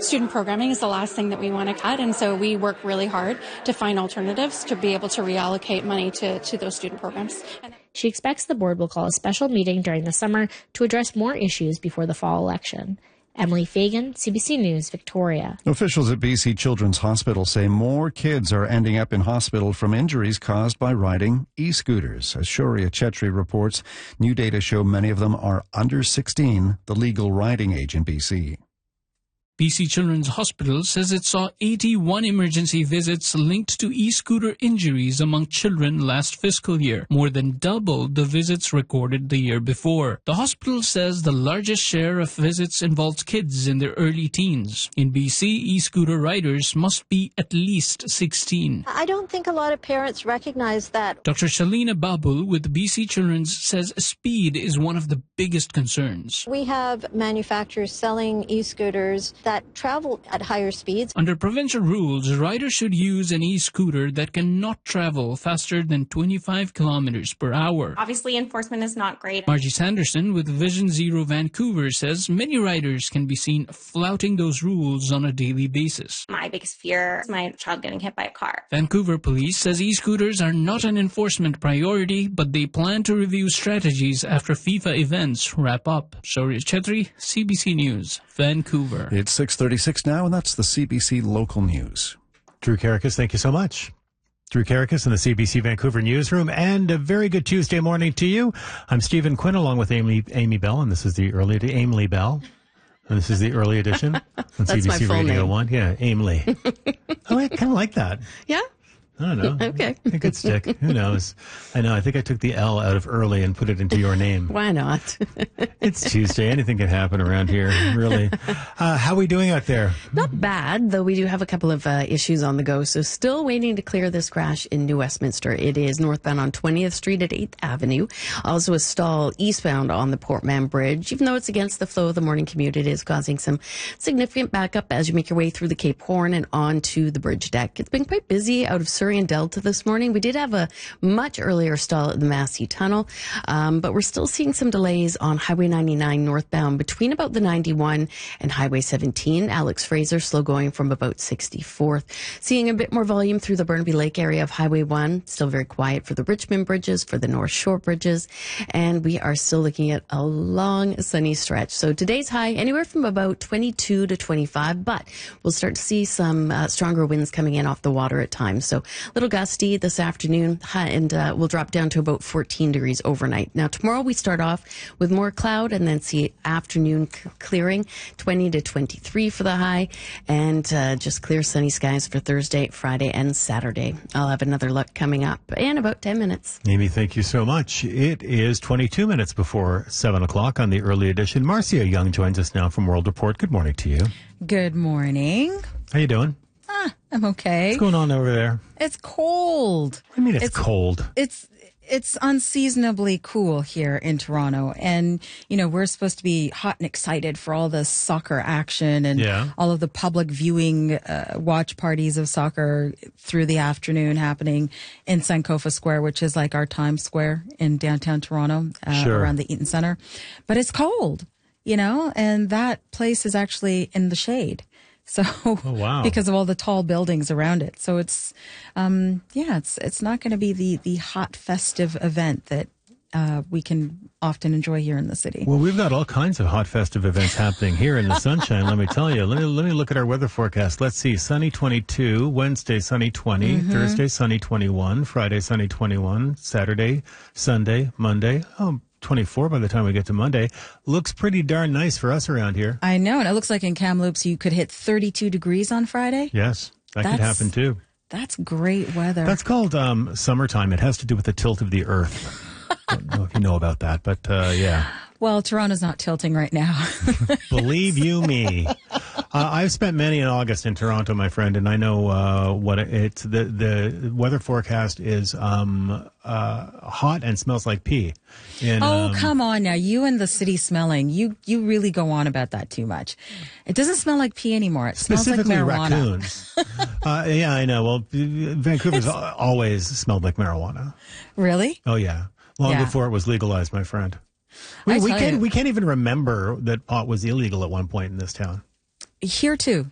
Student programming is the last thing that we want to cut, and so we work really hard to find alternatives to be able to reallocate money to those student programs. She expects the board will call a special meeting during the summer to address more issues before the fall election. Emily Fagan, CBC News, Victoria. Officials at BC Children's Hospital say more kids are ending up in hospital from injuries caused by riding e-scooters. As Shoria Chetri reports, new data show many of them are under 16, the legal riding age in BC. BC Children's Hospital says it saw 81 emergency visits linked to e-scooter injuries among children last fiscal year, more than double the visits recorded the year before. The hospital says the largest share of visits involves kids in their early teens. In BC, e-scooter riders must be at least 16. I don't think a lot of parents recognize that. Dr. Shalina Babul with BC Children's says speed is one of the biggest concerns. We have manufacturers selling e-scooters that travel at higher speeds. Under provincial rules, riders should use an e-scooter that cannot travel faster than 25 kilometers per hour. Obviously, enforcement is not great. Margie Sanderson with Vision Zero Vancouver says many riders can be seen flouting those rules on a daily basis. My biggest fear is my child getting hit by a car. Vancouver Police says e-scooters are not an enforcement priority, but they plan to review strategies after FIFA events wrap up. Shoria Chetri, CBC News, Vancouver. It's 6:36 now, and that's the CBC Local News. Drew Karakis, thank you so much. Drew Karakis in the CBC Vancouver newsroom, and a very good Tuesday morning to you. I'm Stephen Quinn along with Amy Bell, and this is the early Aimee Bell. And this is the early edition on CBC Radio name. 1. Yeah, Aimee. Oh, I kind of like that. Yeah? I don't know. Okay. It could stick. Who knows? I know. I think I took the L out of early and put it into your name. Why not? It's Tuesday. Anything can happen around here, really. How are we doing out there? Not bad, though we do have a couple of issues on the go. So still waiting to clear this crash in New Westminster. It is northbound on 20th Street at 8th Avenue. Also a stall eastbound on the Port Mann Bridge. Even though it's against the flow of the morning commute, it is causing some significant backup as you make your way through the Cape Horn and onto the bridge deck. It's been quite busy out of Surrey and Delta this morning. We did have a much earlier stall at the Massey Tunnel, but we're still seeing some delays on Highway 99 northbound between about the 91 and Highway 17. Alex Fraser slow going from about 64th. Seeing a bit more volume through the Burnaby Lake area of Highway 1. Still very quiet for the Richmond bridges, for the North Shore bridges, and we are still looking at a long sunny stretch. So today's high anywhere from about 22 to 25, but we'll start to see some stronger winds coming in off the water at times. So a little gusty this afternoon, and we'll drop down to about 14 degrees overnight. Now, tomorrow we start off with more cloud and then see afternoon clearing, 20 to 23 for the high, and just clear sunny skies for Thursday, Friday, and Saturday. I'll have another look coming up in about 10 minutes. Amy, thank you so much. It is 22 minutes before 7 o'clock on the early edition. Marcia Young joins us now from World Report. Good morning to you. Good morning. How you doing? I'm okay. What's going on over there? It's cold. What do you mean it's cold? It's unseasonably cool here in Toronto. And, you know, we're supposed to be hot and excited for all the soccer action and all of the public viewing watch parties of soccer through the afternoon happening in Sankofa Square, which is like our Times Square in downtown Toronto, around the Eaton Centre. But it's cold, you know, and that place is actually in the shade. So, because of all the tall buildings around it. So it's, it's not going to be the hot festive event that we can often enjoy here in the city. Well, we've got all kinds of hot festive events happening here in the sunshine. Let me tell you. Let me look at our weather forecast. Let's see. Sunny 22, Wednesday sunny 20, Thursday sunny 21, Friday sunny 21, Saturday, Sunday, Monday. 24 by the time we get to Monday. Looks pretty darn nice for us around here. I know, and it looks like in Kamloops you could hit 32 degrees on Friday. Yes, that could happen too. That's great weather. That's called summertime. It has to do with the tilt of the earth. I don't know if you know about that, but yeah. Well, Toronto's not tilting right now. Believe you me. I've spent many an August in Toronto, my friend, and I know what it's. The weather forecast is hot and smells like pee. Come on now. You and the city smelling. You really go on about that too much. It doesn't smell like pee anymore. It smells like marijuana. Raccoons. Yeah, I know. Well, Vancouver's always smelled like marijuana. Really? Oh, yeah. Long before it was legalized, my friend. We can't even remember that pot was illegal at one point in this town. Here too.